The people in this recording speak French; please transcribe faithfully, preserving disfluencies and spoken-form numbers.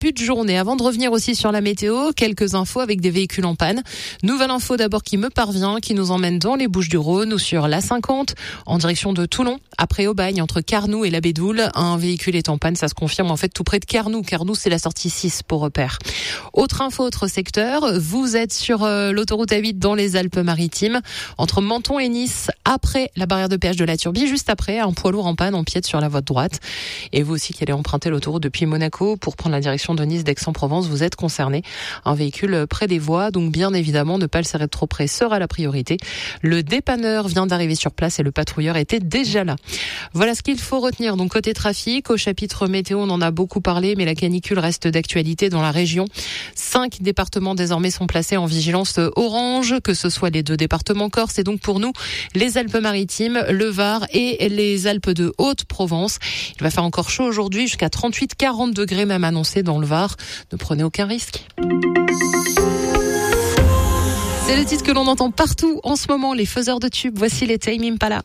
début de journée. Avant de revenir aussi sur la météo, quelques infos avec des véhicules en panne. Nouvelle info d'abord qui me parvient, qui nous emmène dans les Bouches-du-Rhône ou sur l'A cinquante en direction de Toulon. Après Aubagne, entre Carnoux et la Bédoule, un véhicule est en panne. Ça se confirme en fait tout près de Carnoux. Carnoux, c'est la sortie six pour repère. Autre info, autre secteur. Vous êtes sur euh, l'autoroute A huit dans les Alpes-Maritimes, entre Menton et Nice, après la barrière de péage de la Turbie, juste après un poids lourd en panne, on piète sur la voie de droite. Et vous aussi qui allez emprunter l'autoroute depuis Monaco pour prendre la direction de Nice, d'Aix-en-Provence, vous êtes concerné. Un véhicule près des voies, donc bien évidemment, ne pas le serrer de trop près sera la priorité. Le dépanneur vient d'arriver sur place et le patrouilleur était déjà là. Voilà ce qu'il faut retenir. Donc côté trafic, au chapitre météo, on en a beaucoup parlé, mais la canicule reste d'actualité dans la région. Cinq départements désormais sont placés en vigilance orange, que ce soit les deux départements corse et donc pour nous, les Alpes-Maritimes, le Var et les Alpes de Haute-Provence. Il va faire encore chaud aujourd'hui, jusqu'à trente-huit à quarante degrés même annoncés dans le Var. Ne prenez aucun risque. C'est le titre que l'on entend partout en ce moment, les faiseurs de tubes. Voici les Tame Impala.